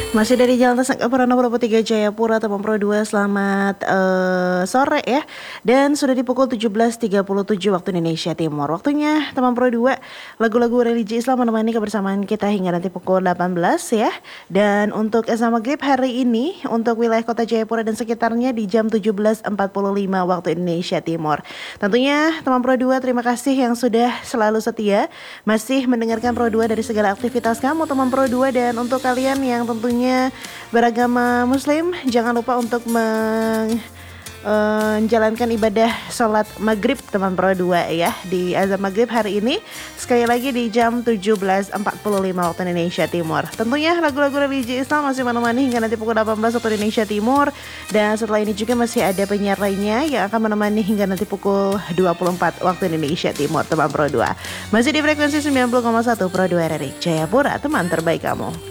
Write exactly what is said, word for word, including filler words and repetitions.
Masih dari Jalan Tasangkapura nomor dua puluh tiga Jayapura, teman Pro dua, selamat eh, sore ya. Dan sudah di pukul tujuh belas tiga puluh tujuh waktu Indonesia Timur. Waktunya teman Pro dua, lagu-lagu religi Islam menemani kebersamaan kita hingga nanti pukul delapan belas ya. Dan untuk Esa Maghrib hari ini untuk wilayah kota Jayapura dan sekitarnya di jam tujuh belas empat puluh lima waktu Indonesia Timur. Tentunya teman Pro dua, terima kasih yang sudah selalu setia masih mendengarkan Pro dua dari segala aktivitas kamu teman Pro dua. Dan untuk kalian yang tentunya beragama muslim, jangan lupa untuk meng uh, menjalankan ibadah sholat maghrib teman Pro dua ya, di azan maghrib hari ini sekali lagi di jam tujuh belas empat puluh lima waktu Indonesia Timur. Tentunya lagu-lagu religi Islam masih menemani hingga nanti pukul delapan belas waktu Indonesia Timur. Dan setelah ini juga masih ada penyiar lainnya yang akan menemani hingga nanti pukul dua puluh empat waktu Indonesia Timur teman Pro dua. Masih di frekuensi sembilan puluh koma satu Pro dua R R I Jayapura, teman terbaik kamu.